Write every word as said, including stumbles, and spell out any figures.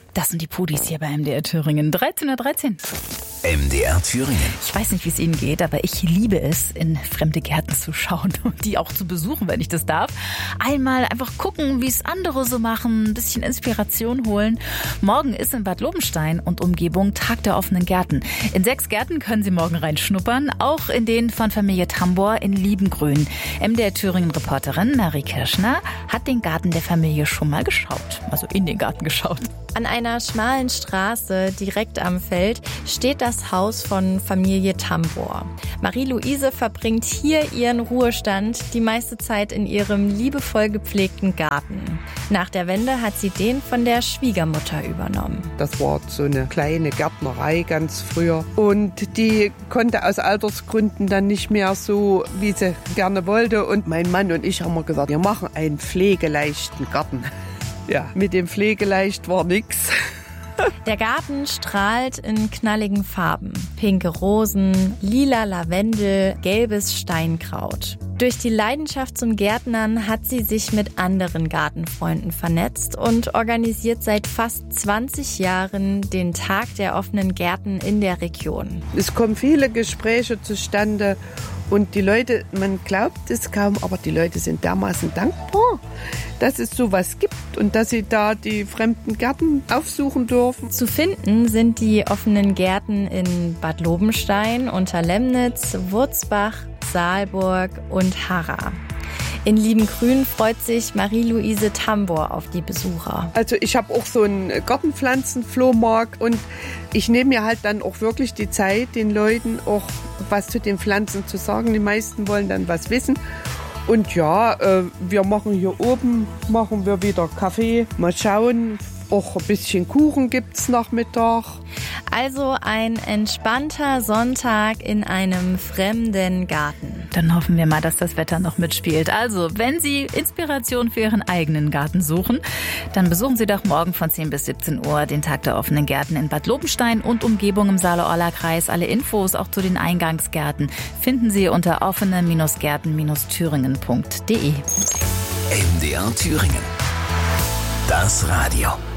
Das sind die Pudis hier bei M D R Thüringen. dreizehn Uhr dreizehn. M D R Thüringen. Ich weiß nicht, wie es Ihnen geht, aber ich liebe es, in fremde Gärten zu schauen und die auch zu besuchen, wenn ich das darf. Einmal einfach gucken, wie es andere so machen, ein bisschen Inspiration holen. Morgen ist in Bad Lobenstein und Umgebung Tag der offenen Gärten. In sechs Gärten können Sie morgen reinschnuppern, auch in den von Familie Tambor in Liebengrün. M D R Thüringen-Reporterin Marie Kirschner hat den Garten der Familie schon mal geschaut, also in den Garten geschaut. An einer schmalen Straße direkt am Feld steht das Haus von Familie Tambor. Marie-Louise verbringt hier ihren Ruhestand die meiste Zeit in ihrem liebevoll gepflegten Garten. Nach der Wende hat sie den von der Schwiegermutter übernommen. Das war so eine kleine Gärtnerei ganz früher und die konnte aus Altersgründen dann nicht mehr so, wie sie gerne wollte. Und mein Mann und ich haben mir gesagt, wir machen einen pflegeleichten Garten. Ja, mit dem Pflegeleicht war nix. Der Garten strahlt in knalligen Farben. Pinke Rosen, lila Lavendel, gelbes Steinkraut. Durch die Leidenschaft zum Gärtnern hat sie sich mit anderen Gartenfreunden vernetzt und organisiert seit fast zwanzig Jahren den Tag der offenen Gärten in der Region. Es kommen viele Gespräche zustande und die Leute, man glaubt es kaum, aber die Leute sind dermaßen dankbar, dass es sowas gibt und dass sie da die fremden Gärten aufsuchen dürfen. Zu finden sind die offenen Gärten in Bad Lobenstein, Unterlemnitz, Wurzbach, Saalburg und Harra. In Liebengrün freut sich Marie-Louise Tambor auf die Besucher. Also ich habe auch so einen Gartenpflanzenflohmarkt und ich nehme mir halt dann auch wirklich die Zeit, den Leuten auch was zu den Pflanzen zu sagen. Die meisten wollen dann was wissen. Und ja, äh, wir machen hier oben, machen wir wieder Kaffee. Mal schauen, auch ein bisschen Kuchen gibt's Nachmittag. Also ein entspannter Sonntag in einem fremden Garten. Dann hoffen wir mal, dass das Wetter noch mitspielt. Also, wenn Sie Inspiration für Ihren eigenen Garten suchen, dann besuchen Sie doch morgen von zehn bis siebzehn Uhr den Tag der offenen Gärten in Bad Lobenstein und Umgebung im Saale-Orla-Kreis. Alle Infos auch zu den Eingangsgärten finden Sie unter offene Gärten Thüringen punkt de. M D R Thüringen. Das Radio.